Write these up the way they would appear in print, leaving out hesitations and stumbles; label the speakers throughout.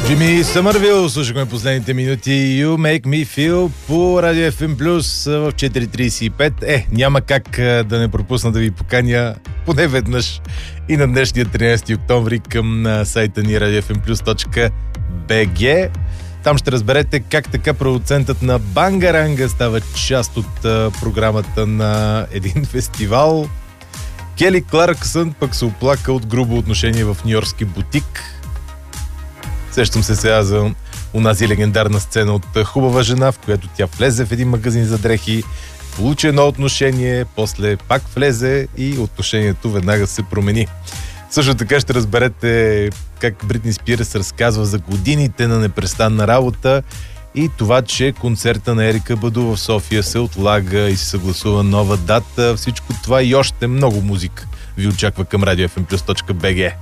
Speaker 1: Джими Съмървил, слушахме последните минути You Make Me Feel по Радио FM Plus в 4.35. Няма как да не пропусна да ви поканя поне веднъж и на днешния 13 октомври към сайта ни radiofmplus.bg. Там ще разберете как така продуцентът на Бангаранга става част от програмата на един фестивал. Кели Кларксън пък се оплака от грубо отношение в нюйоркски бутик. Сещам се сега за унази легендарна сцена от Хубава жена, в която тя влезе в един магазин за дрехи, получи едно отношение, после пак влезе и отношението веднага се промени. Също така ще разберете как Бритни Спирс разказва за годините на непрестанна работа и това, че концерта на Ерика Баду в София се отлага и се съгласува нова дата. Всичко това и още много музика ви очаква към radiofmplus.bg.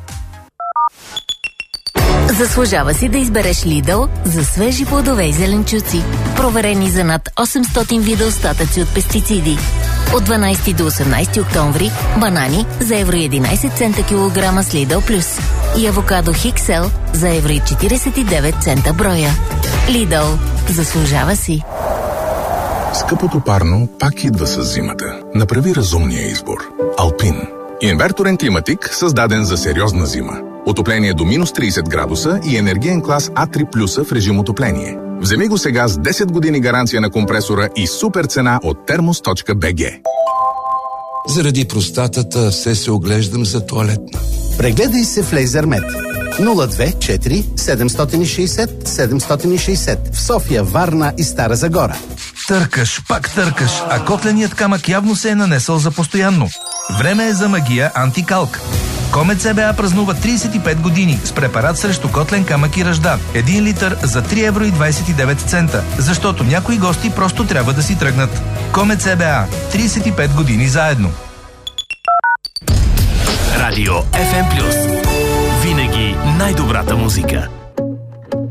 Speaker 2: Заслужава си да избереш Lidl за свежи плодове и зеленчуци, проверени за над 800 вида остатъци от пестициди. От 12 до 18 октомври банани за евро 11 цента килограма с Lidl Plus и авокадо Хиксел за евро 49 цента броя. Lidl. Заслужава си.
Speaker 3: Скъпото парно пак идва с зимата. Направи разумния избор. Алпин. Инверторен климатик, създаден за сериозна зима. Отопление до минус 30 градуса и енергиен клас А3+ в режим отопление. Вземи го сега с 10 години гаранция на компресора и супер цена от thermos.bg.
Speaker 4: Заради простатата все се оглеждам за тоалетна.
Speaker 5: Прегледай се в Лейзермед. 024 760 760 в София, Варна и Стара Загора.
Speaker 6: Търкаш, пак търкаш, а котленият камък явно се е нанесъл за постоянно. Време е за магия антикалк. Комет СБА празнува 35 години с препарат срещу котлен камък и ръжда. 1 литър за 3 евро и 29 цента, защото някои гости просто трябва да си тръгнат. Комет СБА. 35 години заедно.
Speaker 7: Радио FM Plus. Винаги най-добрата музика.